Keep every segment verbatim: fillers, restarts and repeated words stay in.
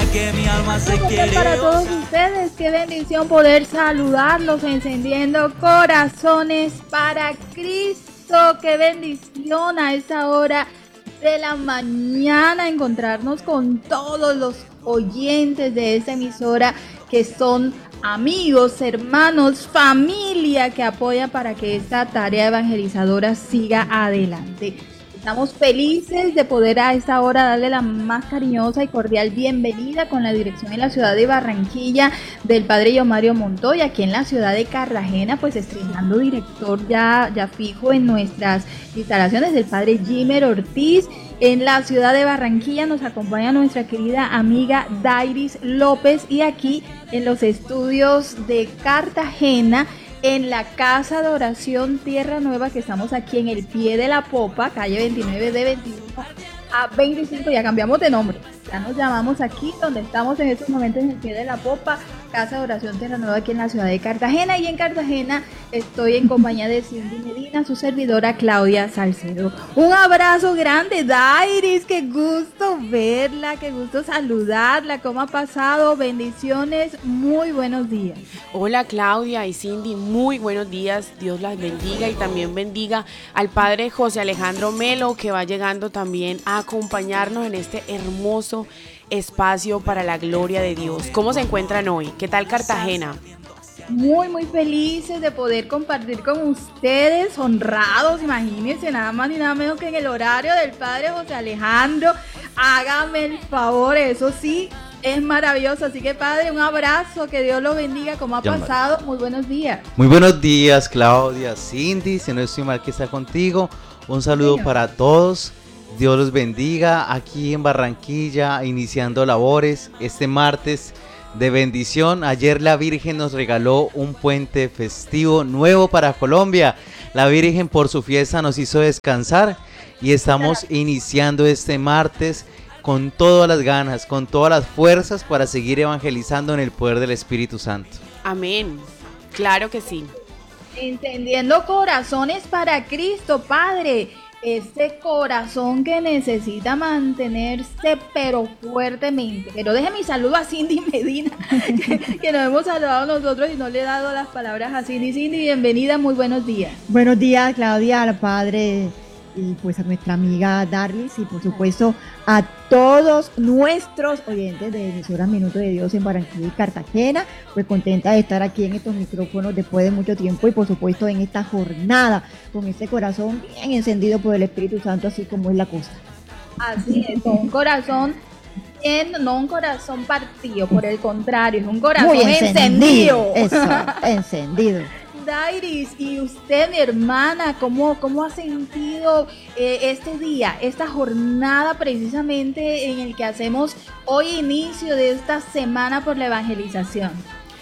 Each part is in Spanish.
que mi alma se quiere Para todos gozar. ustedes, qué bendición poder saludarlos encendiendo corazones para Cristo. Qué bendición a esta hora de la mañana encontrarnos con todos los oyentes de esta emisora que son amigos, hermanos, familia que apoya para que esta tarea evangelizadora siga adelante. Estamos felices de poder a esta hora darle la más cariñosa y cordial bienvenida con la dirección en la ciudad de Barranquilla del padre Yomario Montoya, aquí en la ciudad de Cartagena, pues estrenando director ya, ya fijo en nuestras instalaciones del padre Jimer Ortiz. En la ciudad de Barranquilla nos acompaña nuestra querida amiga Dairis López y aquí en los estudios de Cartagena, en la Casa de Oración Tierra Nueva, que estamos aquí en el pie de la popa, calle veintinueve de veintiuno a veinticinco, ya cambiamos de nombre, ya nos llamamos aquí donde estamos en estos momentos en el pie de la popa, Casa de Oración Tierra Nueva aquí en la ciudad de Cartagena, y en Cartagena estoy en compañía de Cindy Medina, su servidora Claudia Salcedo. Un abrazo grande, Dairis, qué gusto verla, qué gusto saludarla, ¿cómo ha pasado? Bendiciones, muy buenos días. Hola Claudia y Cindy, muy buenos días, Dios las bendiga y también bendiga al padre José Alejandro Melo, que va llegando también a acompañarnos en este hermoso espacio para la gloria de Dios. ¿Cómo se encuentran hoy? ¿Qué tal Cartagena? Muy, muy felices de poder compartir con ustedes, honrados, imagínense, nada más ni nada menos que en el horario del padre José Alejandro. Hágame el favor, eso sí, es maravilloso. Así que padre, un abrazo, que Dios lo bendiga. ¿Cómo ha pasado? Muy buenos días. Muy buenos días, Claudia, Cindy, si no estoy mal que está contigo. Un saludo Señor. Para todos. Dios los bendiga aquí en Barranquilla, iniciando labores este martes de bendición. Ayer la Virgen nos regaló un puente festivo nuevo para Colombia. La Virgen por su fiesta nos hizo descansar y estamos iniciando este martes con todas las ganas, con todas las fuerzas para seguir evangelizando en el poder del Espíritu Santo. Amén, claro que sí. Encendiendo corazones para Cristo, Padre. Ese corazón que necesita mantenerse pero fuertemente. Pero deje mi saludo a Cindy Medina, que, que nos hemos saludado nosotros y no le he dado las palabras a Cindy. Cindy, bienvenida, muy buenos días. Buenos días, Claudia, al padre y pues a nuestra amiga Darlis y por supuesto a todos nuestros oyentes de emisoras Minuto de Dios en Barranquilla y Cartagena. Pues contenta de estar aquí en estos micrófonos después de mucho tiempo y por supuesto en esta jornada con este corazón bien encendido por el Espíritu Santo, así como es la cosa. Así es, con un corazón bien, no un corazón partido, por el contrario, es un corazón muy encendido. encendido. Eso, encendido. Dairis, y usted, mi hermana, ¿cómo, cómo ha sentido eh, este día, esta jornada precisamente en el que hacemos hoy inicio de esta semana por la evangelización?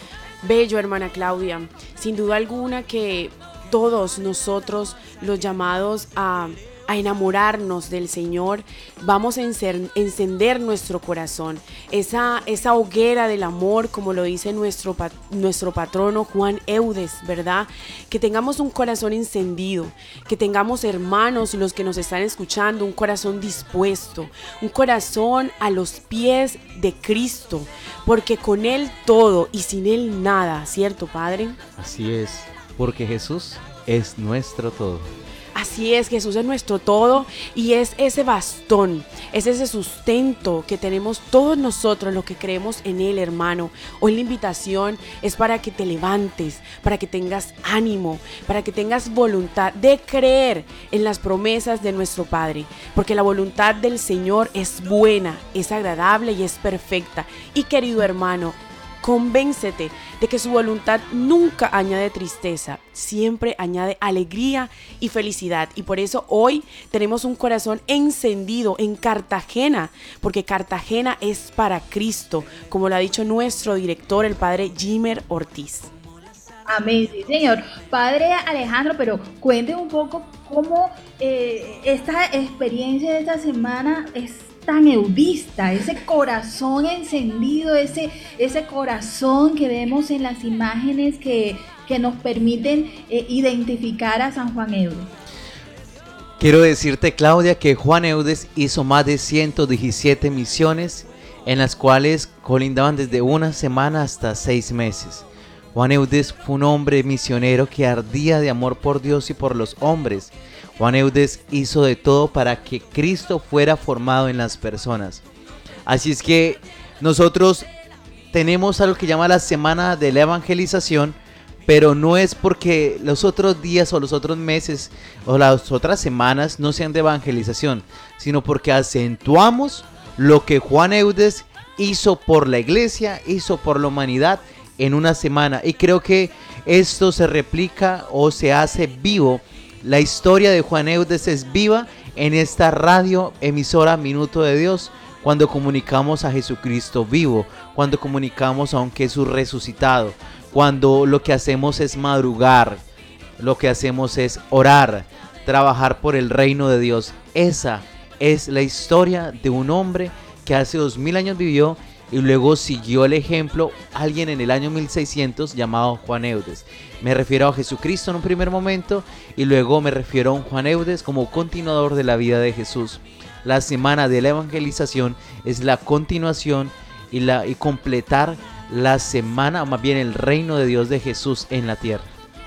Bello, hermana Claudia, sin duda alguna que todos nosotros los llamados a... a enamorarnos del Señor, vamos a encender nuestro corazón, esa, esa hoguera del amor, como lo dice nuestro, nuestro patrono Juan Eudes, ¿verdad? Que tengamos un corazón encendido, que tengamos hermanos, los que nos están escuchando, un corazón dispuesto, un corazón a los pies de Cristo, porque con Él todo y sin Él nada, ¿cierto, Padre? Así es, porque Jesús es nuestro todo. Así es, Jesús es nuestro todo y es ese bastón, es ese sustento que tenemos todos nosotros los que creemos en Él, hermano. Hoy la invitación es para que te levantes, para que tengas ánimo, para que tengas voluntad de creer en las promesas de nuestro Padre, porque la voluntad del Señor es buena, es agradable y es perfecta. Y querido hermano, convéncete de que su voluntad nunca añade tristeza, siempre añade alegría y felicidad. Y por eso hoy tenemos un corazón encendido en Cartagena, porque Cartagena es para Cristo, como lo ha dicho nuestro director, el padre Jimer Ortiz. Amén, sí, señor. Padre Alejandro, pero cuente un poco cómo eh, esta experiencia de esta semana es tan eudista, ese corazón encendido, ese, ese corazón que vemos en las imágenes que, que nos permiten eh, identificar a San Juan Eudes. Quiero decirte, Claudia, que Juan Eudes hizo más de ciento diecisiete misiones en las cuales colindaban desde una semana hasta seis meses. Juan Eudes fue un hombre misionero que ardía de amor por Dios y por los hombres. Juan Eudes hizo de todo para que Cristo fuera formado en las personas. Así es que nosotros tenemos algo que llama la Semana de la Evangelización, pero no es porque los otros días o los otros meses o las otras semanas no sean de evangelización, sino porque acentuamos lo que Juan Eudes hizo por la iglesia, hizo por la humanidad en una semana. Y creo que esto se replica o se hace vivo. La historia de Juan Eudes es viva en esta radio emisora Minuto de Dios, cuando comunicamos a Jesucristo vivo, cuando comunicamos a un Jesús resucitado, cuando lo que hacemos es madrugar, lo que hacemos es orar, trabajar por el reino de Dios. Esa es la historia de un hombre que hace dos mil años vivió y luego siguió el ejemplo alguien en el año mil seiscientos llamado Juan Eudes. Me refiero a Jesucristo en un primer momento y luego me refiero a un Juan Eudes como continuador de la vida de Jesús. La semana de la evangelización es la continuación y, la, y completar la semana, o más bien el reino de Dios de Jesús en la tierra.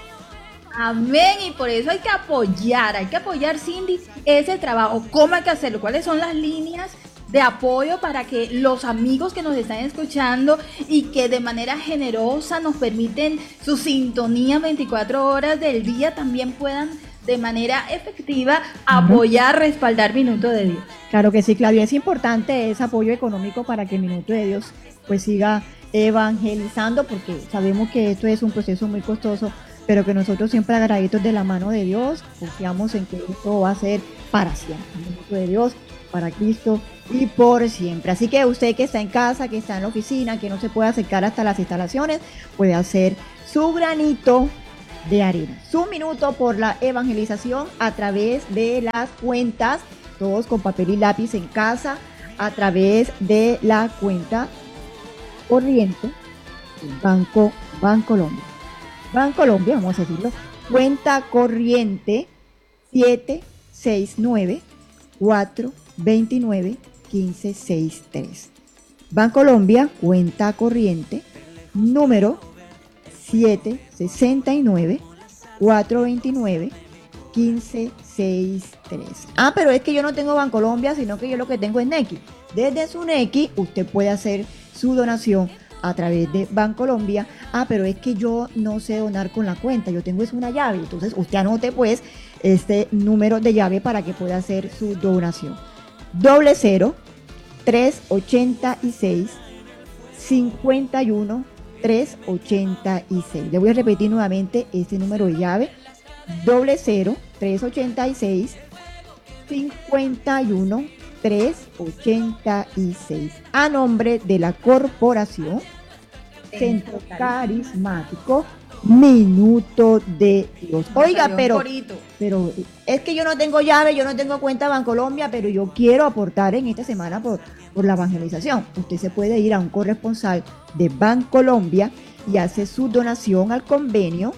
Amén, y por eso hay que apoyar, hay que apoyar, Cindy, ese trabajo. ¿Cómo hay que hacerlo? ¿Cuáles son las líneas de apoyo para que los amigos que nos están escuchando y que de manera generosa nos permiten su sintonía veinticuatro horas del día también puedan de manera efectiva apoyar, uh-huh. respaldar Minuto de Dios? Claro que sí, Claudia, es importante ese apoyo económico para que Minuto de Dios pues siga evangelizando, porque sabemos que esto es un proceso muy costoso, pero que nosotros siempre agradecidos de la mano de Dios, confiamos en que esto va a ser para siempre, Minuto de Dios, para Cristo y por siempre. Así que usted que está en casa, que está en la oficina, que no se puede acercar hasta las instalaciones, puede hacer su granito de arena, su minuto por la evangelización a través de las cuentas, todos con papel y lápiz en casa, a través de la cuenta corriente del Banco Bancolombia. Bancolombia, vamos a decirlo, cuenta corriente siete seis nueve, cuatro dos nueve, uno cinco seis tres. Bancolombia, cuenta corriente, número siete seis nueve, cuatro dos nueve, uno cinco seis tres. Ah, pero es que yo no tengo Bancolombia, sino que yo lo que tengo es Nequi. Desde su Nequi usted puede hacer su donación a través de Bancolombia. Ah, pero es que yo no sé donar con la cuenta, yo tengo es una llave. Entonces usted anote pues este número de llave para que pueda hacer su donación. Doble cero, tres ochenta y seis, cincuenta y uno, tres ochenta y seis. Le voy a repetir nuevamente este número de llave. Doble cero, tres ochenta y seis, cincuenta y uno, tres ochenta y seis. A nombre de la corporación Centro Carismático Minuto de Dios. Oiga, pero, pero es que yo no tengo llave, yo no tengo cuenta Bancolombia, pero yo quiero aportar en esta semana por, por la evangelización. Usted se puede ir a un corresponsal de Bancolombia y hace su donación al convenio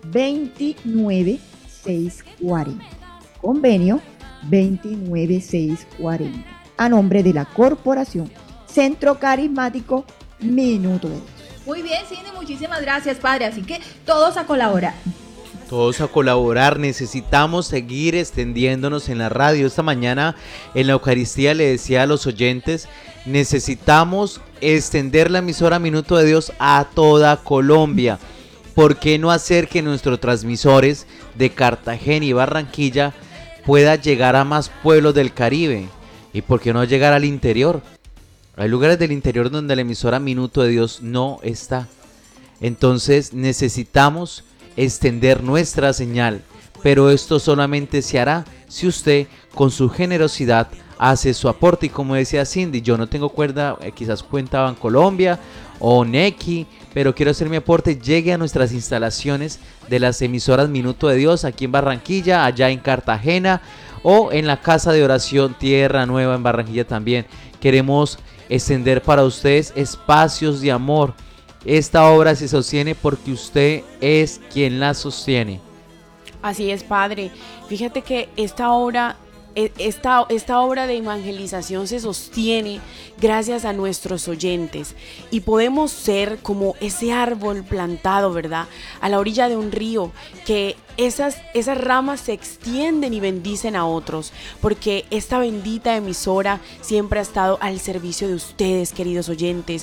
veintinueve seiscientos cuarenta. Convenio veintinueve seiscientos cuarenta. A nombre de la corporación Centro Carismático Minuto de Dios. Muy bien, Cindy, muchísimas gracias, Padre. Así que todos a colaborar. Todos a colaborar, necesitamos seguir extendiéndonos en la radio. Esta mañana en la Eucaristía le decía a los oyentes, necesitamos extender la emisora Minuto de Dios a toda Colombia. ¿Por qué no hacer que nuestros transmisores de Cartagena y Barranquilla puedan llegar a más pueblos del Caribe? ¿Y por qué no llegar al interior? Hay lugares del interior donde la emisora Minuto de Dios no está. Entonces necesitamos extender nuestra señal, pero esto solamente se hará si usted con su generosidad hace su aporte. Y como decía Cindy, yo no tengo cuerda, eh, quizás cuenta Bancolombia o Nequi, pero quiero hacer mi aporte. Llegue a nuestras instalaciones de las emisoras Minuto de Dios aquí en Barranquilla, allá en Cartagena o en la Casa de Oración Tierra Nueva en Barranquilla también. Queremos extender para ustedes espacios de amor. Esta obra se sostiene porque usted es quien la sostiene. Así es, Padre. Fíjate que esta obra esta, esta obra de evangelización se sostiene gracias a nuestros oyentes y podemos ser como ese árbol plantado, ¿verdad? A la orilla de un río, que esas, esas ramas se extienden y bendicen a otros, porque esta bendita emisora siempre ha estado al servicio de ustedes, queridos oyentes.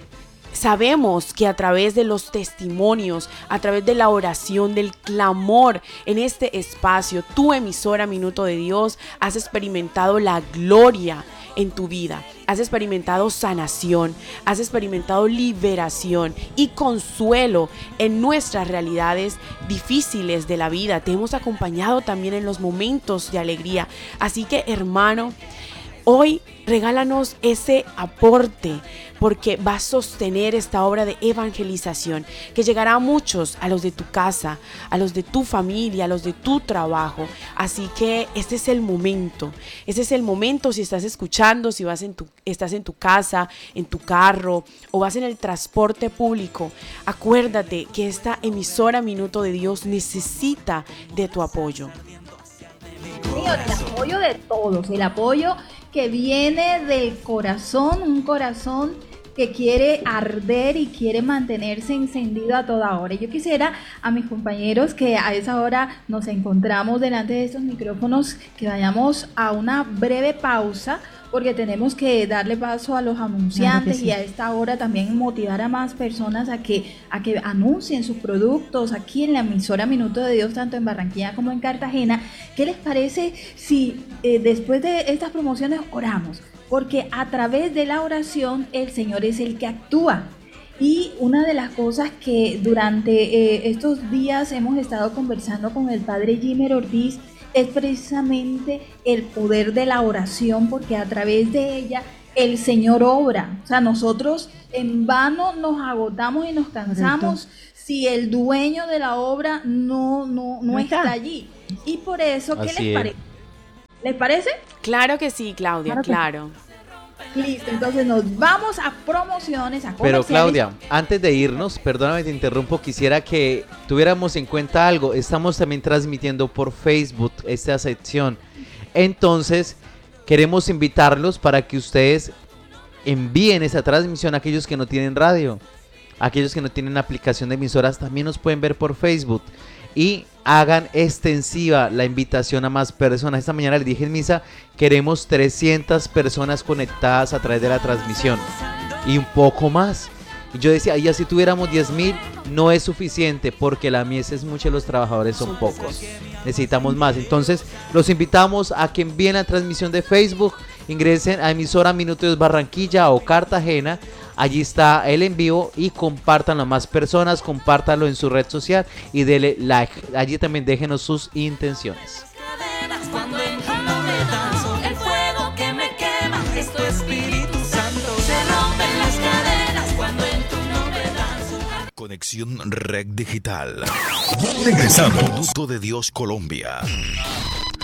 Sabemos que a través de los testimonios, a través de la oración, del clamor en este espacio, tu emisora Minuto de Dios, has experimentado la gloria en tu vida, has experimentado sanación, has experimentado liberación y consuelo en nuestras realidades difíciles de la vida. Te hemos acompañado también en los momentos de alegría. Así que, hermano, hoy regálanos ese aporte, porque va a sostener esta obra de evangelización que llegará a muchos, a los de tu casa, a los de tu familia, a los de tu trabajo. Así que este es el momento, este es el momento si estás escuchando, si vas en tu, estás en tu casa, en tu carro o vas en el transporte público. Acuérdate que esta emisora Minuto de Dios necesita de tu apoyo. Señor, el apoyo de todos, el apoyo que viene del corazón, un corazón que quiere arder y quiere mantenerse encendido a toda hora. Yo quisiera a mis compañeros que a esa hora nos encontramos delante de estos micrófonos, que vayamos a una breve pausa, porque tenemos que darle paso a los anunciantes, claro, sí. Y a esta hora también motivar a más personas a que, a que anuncien sus productos aquí en la emisora Minuto de Dios, tanto en Barranquilla como en Cartagena. ¿Qué les parece si eh, después de estas promociones oramos? Porque a través de la oración el Señor es el que actúa. Y una de las cosas que durante eh, estos días hemos estado conversando con el padre Jimmer Ortiz es precisamente el poder de la oración, porque a través de ella el Señor obra. O sea, nosotros en vano nos agotamos y nos cansamos. Correcto. Si el dueño de la obra no, no, no, no está. está allí. Y por eso, ¿qué Así les es. parece? ¿Les parece? Claro que sí, Claudia, claro. claro. Listo, entonces nos vamos a promociones, a Pero Claudia, antes de irnos, perdóname, te interrumpo, quisiera que tuviéramos en cuenta algo. Estamos también transmitiendo por Facebook esta sección. Entonces, queremos invitarlos para que ustedes envíen esa transmisión a aquellos que no tienen radio. Aquellos que no tienen aplicación de emisoras también nos pueden ver por Facebook. Y hagan extensiva la invitación a más personas. Esta mañana les dije en misa, queremos trescientas personas conectadas a través de la transmisión. Y un poco más. Y yo decía, ya si tuviéramos diez mil, no es suficiente, porque la mies es mucha y los trabajadores son pocos. Necesitamos más. Entonces, los invitamos a que envíen la transmisión de Facebook, ingresen a emisora Minuto de Dios Barranquilla o Cartagena. Allí está el envío y compártanlo a más personas, compártanlo en su red social y denle like. Allí también déjenos sus intenciones. Conexión Red Digital. Regresamos. Minuto de Dios Colombia.